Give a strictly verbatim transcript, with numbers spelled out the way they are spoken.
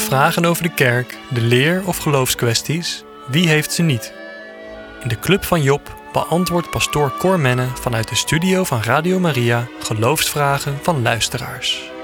Vragen over de kerk, de leer of geloofskwesties? Wie heeft ze niet? In de Club van Job beantwoordt pastoor Cor Menne vanuit de studio van Radio Maria geloofsvragen van luisteraars.